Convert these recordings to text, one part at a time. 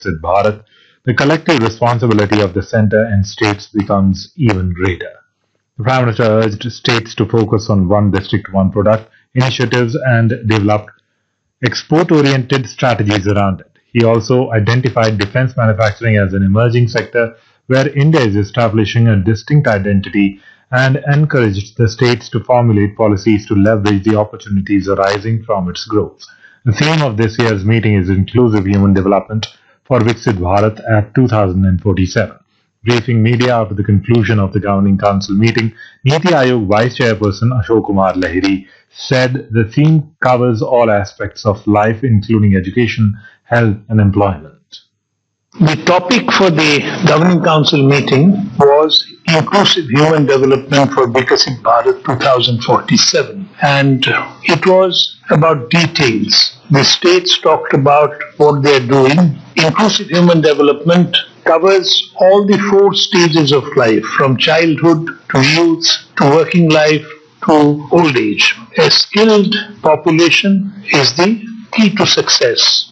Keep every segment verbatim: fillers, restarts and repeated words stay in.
Viksit Bharat, the collective responsibility of the center and states becomes even greater. The Prime Minister urged states to focus on one district, one product initiatives and develop export-oriented strategies around it. He also identified defense manufacturing as an emerging sector where India is establishing a distinct identity and encouraged the states to formulate policies to leverage the opportunities arising from its growth. The theme of this year's meeting is Inclusive Human Development for Viksit Bharat at two thousand forty-seven. Briefing media after the conclusion of the Governing Council meeting, Niti Aayog Vice Chairperson Ashok Kumar Lahiri said the theme covers all aspects of life including education, health and employment. The topic for the Governing Council meeting was Inclusive Human Development for Viksit Bharat twenty forty-seven, and it was about details. The states talked about what they are doing. Inclusive Human Development covers all the four stages of life, from childhood to youth to working life to old age. A skilled population is the key to success.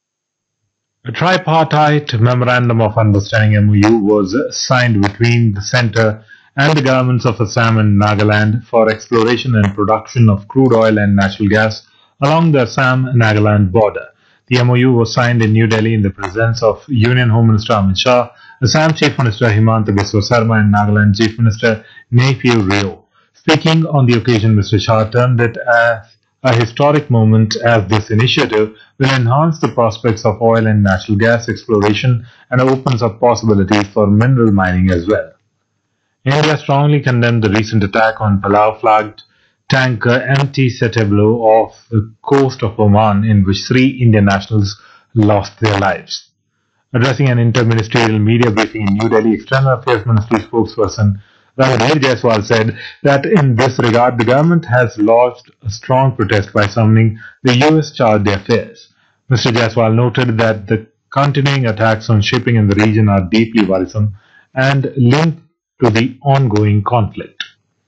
A tripartite Memorandum of Understanding M O U was signed between the centre and the governments of Assam and Nagaland for exploration and production of crude oil and natural gas along the Assam-Nagaland border. The M O U was signed in New Delhi in the presence of Union Home Minister Amit Shah, Assam Chief Minister Himanta Biswa Sarma and Nagaland Chief Minister Neiphiu Rio. Speaking on the occasion, Mister Shah termed it as a historic moment as this initiative will enhance the prospects of oil and natural gas exploration and opens up possibilities for mineral mining as well. India strongly condemned the recent attack on Palau-flagged tanker M T Seteblo off the coast of Oman, in which three Indian nationals lost their lives. Addressing an inter-ministerial media briefing in New Delhi, External Affairs Ministry spokesperson Ranveer Jaiswal said that in this regard, the government has lodged a strong protest by summoning the U S chargé d'affaires. Mister Jaiswal noted that the continuing attacks on shipping in the region are deeply worrisome and linked to the ongoing conflict.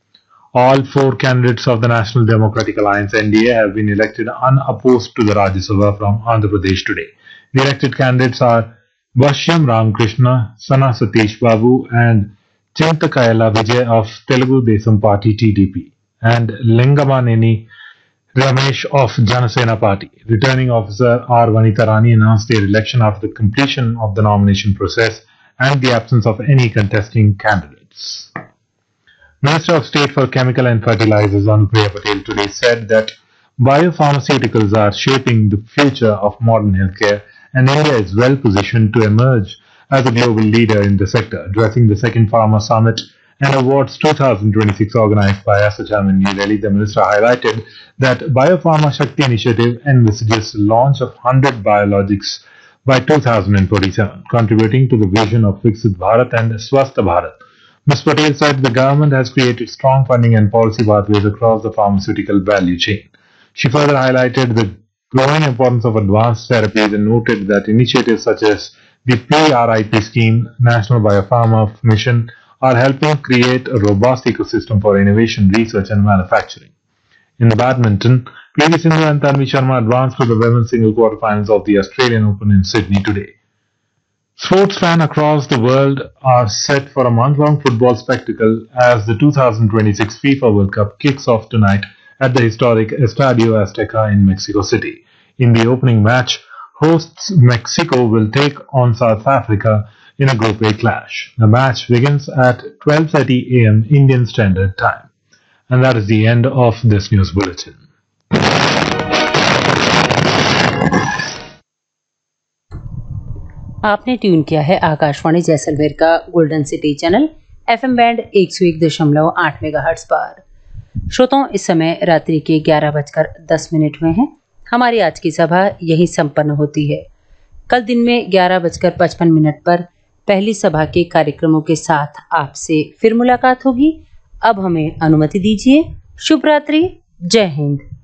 All four candidates of the National Democratic Alliance N D A have been elected unopposed to the Rajya Sabha from Andhra Pradesh today. The elected candidates are Bashyam Ramakrishna, Sana Satish Babu and Chintakayala Vijay of Telugu Desam Party T D P and Lingamaneni Ramesh of Janasena Party. Returning officer R. Vanitha Rani announced their election after the completion of the nomination process and the absence of any contesting candidates. Minister of State for Chemical and Fertilizers Anupriya Patel today said that biopharmaceuticals are shaping the future of modern healthcare and India is well positioned to emerge as a global leader in the sector. Addressing the second Pharma Summit and Awards twenty twenty-six organized by ASSOCHAM in New Delhi, the minister highlighted that Biopharma Shakti initiative envisages the launch of one hundred biologics by two thousand forty-seven, contributing to the vision of Viksit Bharat and Swasth Bharat. Miz Patel said the government has created strong funding and policy pathways across the pharmaceutical value chain. She further highlighted the growing importance of advanced therapies and noted that initiatives such as the P R I P scheme, National Biopharma Mission, are helping create a robust ecosystem for innovation, research and manufacturing. In the badminton, P V Sindhu and Tanvi Sharma advanced to the women's single quarterfinals of the Australian Open in Sydney today. Sports fans across the world are set for a month-long football spectacle as the two thousand twenty-six FIFA World Cup kicks off tonight at the historic Estadio Azteca in Mexico City. In the opening match, hosts Mexico will take on South Africa in a Group A clash. The match begins at twelve thirty a m Indian Standard Time. And that is the end of this news bulletin. आपने tune किया है आकाशवाणी जैसलमेर का golden city channel FM band एक सौ एक दशमलव आठ megahertz पर। श्रोताओं, इस समय रात्रि के ग्यारह बजकर दस मिनट हुए हैं। हमारी आज की सभा यहीं संपन्न होती है। कल दिन में ग्यारह बजकर पचपन मिनट पर पहली सभा के कार्यक्रमों के साथ आपसे फिर मुलाकात होगी। अब हमें अनुमति दीजिए। शुभ रात्रि। जय हिंद।